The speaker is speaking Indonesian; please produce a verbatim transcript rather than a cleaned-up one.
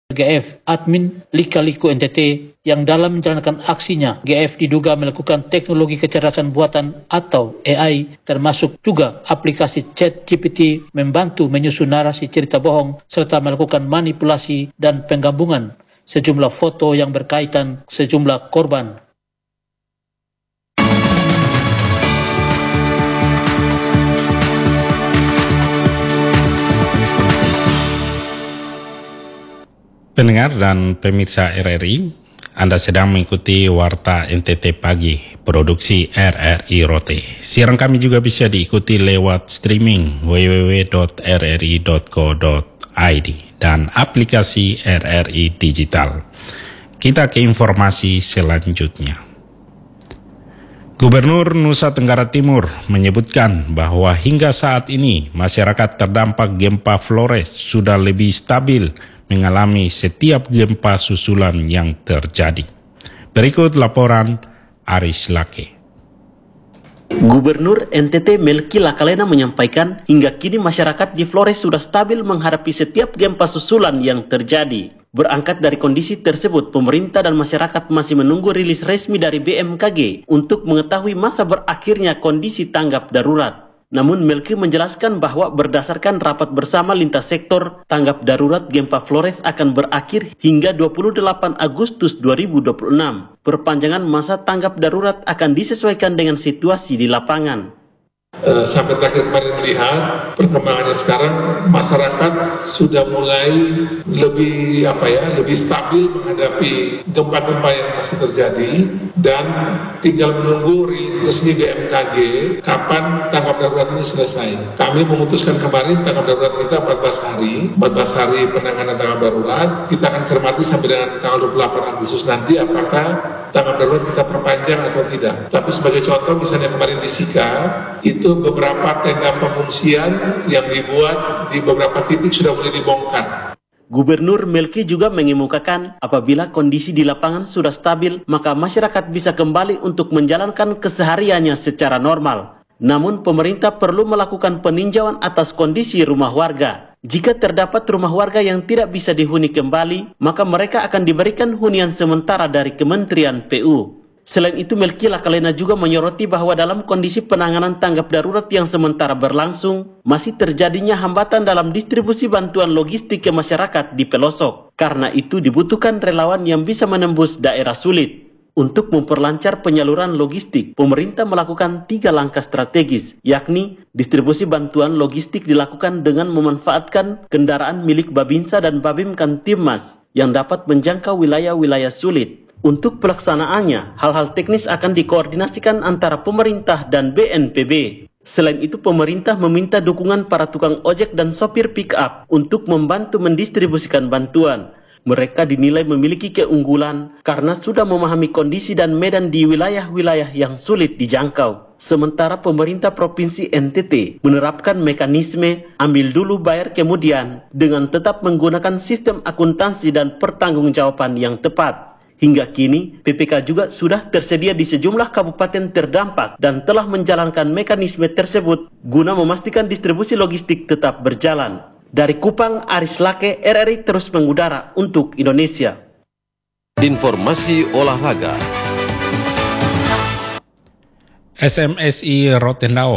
G F, admin Lika-Liku N T T, yang dalam menjalankan aksinya, G F diduga melakukan teknologi kecerdasan buatan atau A I, termasuk juga aplikasi Chat G P T membantu menyusun narasi cerita bohong serta melakukan manipulasi dan penggabungan sejumlah foto yang berkaitan sejumlah korban. Pendengar dan pemirsa R R I, Anda sedang mengikuti Warta N T T Pagi, produksi R R I Rote. Siaran kami juga bisa diikuti lewat streaming w w w dot r r i dot co dot i d dan aplikasi R R I Digital. Kita ke informasi selanjutnya. Gubernur Nusa Tenggara Timur menyebutkan bahwa hingga saat ini masyarakat terdampak gempa Flores sudah lebih stabil mengalami setiap gempa susulan yang terjadi. Berikut laporan Aris Lake. Gubernur N T T Melki Lakalena menyampaikan hingga kini masyarakat di Flores sudah stabil menghadapi setiap gempa susulan yang terjadi. Berangkat dari kondisi tersebut, pemerintah dan masyarakat masih menunggu rilis resmi dari B M K G untuk mengetahui masa berakhirnya kondisi tanggap darurat. Namun Melki menjelaskan bahwa berdasarkan rapat bersama lintas sektor, tanggap darurat gempa Flores akan berakhir hingga dua puluh delapan Agustus dua ribu dua puluh enam. Perpanjangan masa tanggap darurat akan disesuaikan dengan situasi di lapangan. Uh, sampai terakhir kemarin melihat perkembangannya sekarang, masyarakat sudah mulai lebih apa ya lebih stabil menghadapi gempa-gempa yang masih terjadi dan tinggal menunggu rilis resmi B M K G kapan tanggap darurat ini selesai. Kami memutuskan kemarin tanggap darurat kita empat belas hari, empat belas hari penanganan tanggap darurat. Kita akan cermati sampai dengan tanggal dua puluh delapan Agustus nanti apakah tanggap darurat kita perpanjang atau tidak. Tapi sebagai contoh, misalnya kemarin di Sika itu beberapa tenda pengungsian yang dibuat di beberapa titik sudah mulai dibongkar. Gubernur Melki juga mengemukakan apabila kondisi di lapangan sudah stabil, maka masyarakat bisa kembali untuk menjalankan kesehariannya secara normal. Namun pemerintah perlu melakukan peninjauan atas kondisi rumah warga. Jika terdapat rumah warga yang tidak bisa dihuni kembali, maka mereka akan diberikan hunian sementara dari Kementerian P U. Selain itu, Melki Lakalena juga menyoroti bahwa dalam kondisi penanganan tanggap darurat yang sementara berlangsung, masih terjadinya hambatan dalam distribusi bantuan logistik ke masyarakat di pelosok. Karena itu dibutuhkan relawan yang bisa menembus daerah sulit. Untuk memperlancar penyaluran logistik, pemerintah melakukan tiga langkah strategis, yakni distribusi bantuan logistik dilakukan dengan memanfaatkan kendaraan milik Babinsa dan Babim Kantimmas yang dapat menjangkau wilayah-wilayah sulit. Untuk pelaksanaannya, hal-hal teknis akan dikoordinasikan antara pemerintah dan B N P B. Selain itu, pemerintah meminta dukungan para tukang ojek dan sopir pick-up untuk membantu mendistribusikan bantuan. Mereka dinilai memiliki keunggulan karena sudah memahami kondisi dan medan di wilayah-wilayah yang sulit dijangkau. Sementara pemerintah Provinsi N T T menerapkan mekanisme ambil dulu bayar kemudian dengan tetap menggunakan sistem akuntansi dan pertanggungjawaban yang tepat. Hingga kini, P P K juga sudah tersedia di sejumlah kabupaten terdampak dan telah menjalankan mekanisme tersebut guna memastikan distribusi logistik tetap berjalan. Dari Kupang, Aris Lake, R R I terus mengudara untuk Indonesia. Informasi olahraga. S M S I Rotendao